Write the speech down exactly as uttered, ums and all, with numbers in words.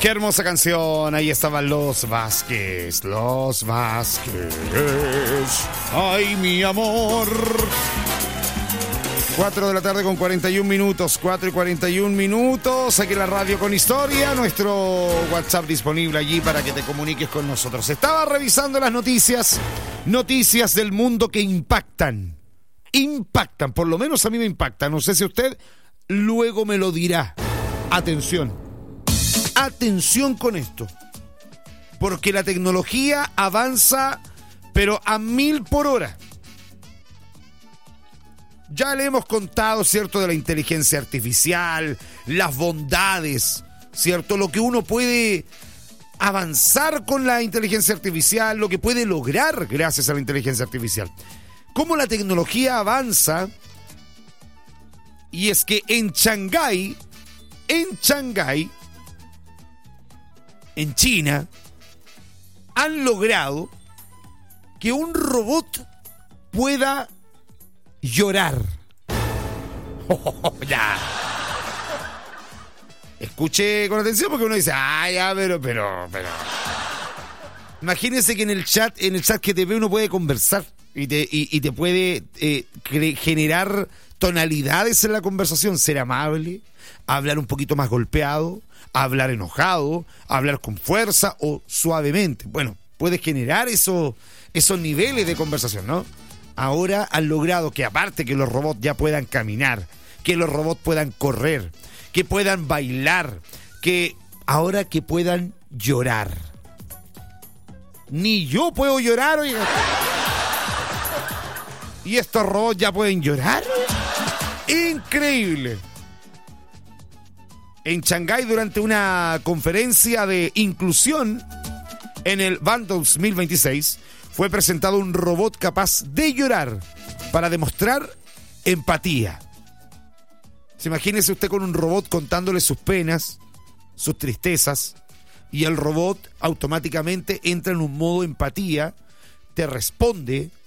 Qué hermosa canción. Ahí estaban los Vázquez. Los Vázquez. Ay, mi amor. cuatro de la tarde con cuarenta y un minutos. cuatro y cuarenta y un minutos. Aquí en la radio con historia. Nuestro WhatsApp disponible allí para que te comuniques con nosotros. Estaba revisando las noticias. Noticias del mundo que impactan. Impactan. Por lo menos a mí me impactan. No sé si usted luego me lo dirá. Atención. Atención con esto, porque la tecnología avanza, pero a mil por hora. Ya le hemos contado, ¿cierto?, de la inteligencia artificial, las bondades, ¿cierto?, lo que uno puede avanzar con la inteligencia artificial, lo que puede lograr gracias a la inteligencia artificial. Cómo la tecnología avanza, y es que en Shanghái, en Shanghái, en China, han logrado que un robot pueda llorar. Oh, ya. Escuche con atención porque uno dice, ah, ya, pero, pero, pero. Imagínense que en el chat, en el chat G T P uno puede conversar y te, y, y te puede eh, cre- generar tonalidades en la conversación, ser amable, hablar un poquito más golpeado, hablar enojado, hablar con fuerza o suavemente. Bueno, puedes generar eso, esos niveles de conversación, ¿no? Ahora han logrado que, aparte que los robots ya puedan caminar, que los robots puedan correr, que puedan bailar, que ahora que puedan llorar. Ni yo puedo llorar, oiga. ¿Y estos robots ya pueden llorar? ¡Increíble! En Shanghái, durante una conferencia de inclusión en el V A N dos mil veintiséis, fue presentado un robot capaz de llorar para demostrar empatía. ¿Se imagínese usted con un robot contándole sus penas, sus tristezas, y el robot automáticamente entra en un modo empatía, te responde